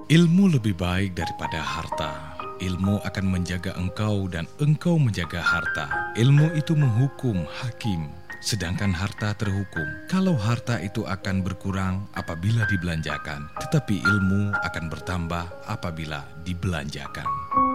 Ilmu lebih baik daripada harta. Ilmu akan menjaga engkau dan engkau menjaga harta. Ilmu itu menghukum hakim, sedangkan harta terhukum. Kalau harta itu akan berkurang apabila dibelanjakan, tetapi ilmu akan bertambah apabila dibelanjakan.